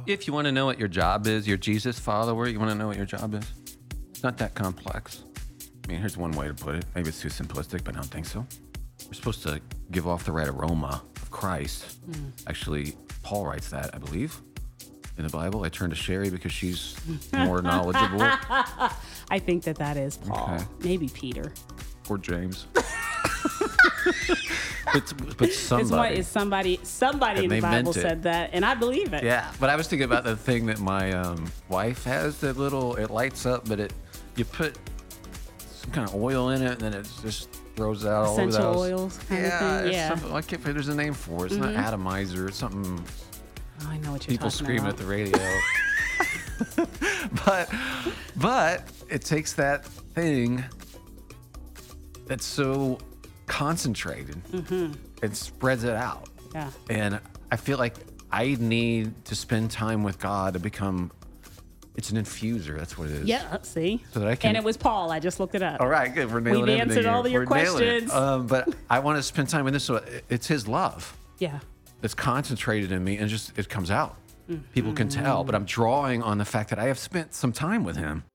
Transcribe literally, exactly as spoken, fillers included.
If you want to know what your job is, you're Jesus follower, you want to know what your job is? It's not that complex. I mean, here's one way to put it. Maybe it's too simplistic, but I don't think so. We're supposed to give off the right aroma of Christ. Mm. Actually, Paul writes that, I believe, in the Bible. I turn to Sherry because she's more knowledgeable. I think that that is Paul. Okay. Maybe Peter. Or James. but, but somebody. It's what is somebody, somebody in the Bible said that, and I believe it. Yeah, but I was thinking about the thing that my um, wife has, that little, it lights up, but it you put some kind of oil in it, and then it just throws out all over the Essential house. oils kind yeah, of thing. Yeah, I can't, there's a name for it. It's mm-hmm. not atomizer. It's something. Oh, I know what you're people talking screaming about. at the radio. but, but it takes that thing that's so concentrated mm-hmm. and spreads it out. Yeah. And I feel like I need to spend time with God to become. It's an infuser. That's what it is. Yeah. See. So that I can. And it was Paul. I just looked it up. All right. Good. We're nailing We've answered all of your We're questions. Um, but I want to spend time with this. So it's His love. Yeah. That's concentrated in me, and just it comes out. Mm-hmm. People can tell, but I'm drawing on the fact that I have spent some time with Him.